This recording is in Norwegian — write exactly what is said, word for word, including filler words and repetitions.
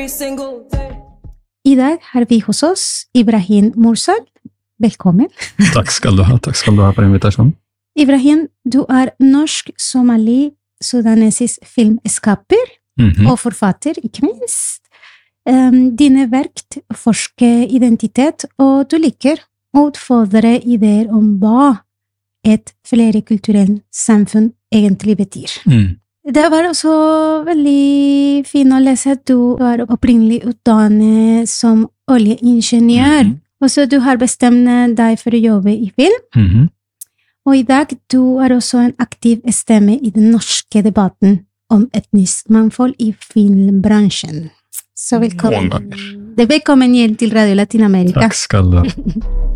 I dag har vi hos oss Ibrahim Mursal. Velkommen. Takk skal du ha, takk skal du ha for invitasjonen. Ibrahim, du er norsk-somali-sudanesisk filmskaper Mhm. og forfatter, ikke minst. Um, dine verk forsker identitet, og du liker å utfordre ideer om hva et flerkulturelt samfunn egentlig betyr. Mm. Det var også veldig fint å lese at du var opprinnelig utdannet som oljeingeniør, Mhm. og så du har bestemt deg for å jobbe i film, Mhm. og i dag du er også en aktiv stemme i den norske debatten om etnisk mangfold i filmbransjen. Så velkommen. Mange takk. Det velkommen igjen til Radio Latinamerika. Takk skal du ha.